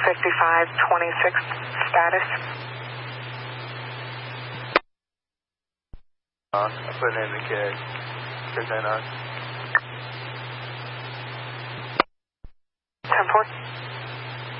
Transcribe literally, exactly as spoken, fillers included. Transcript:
fifty-five twenty-six status. Uh, I'm putting in the kid. six nine nine. ten four.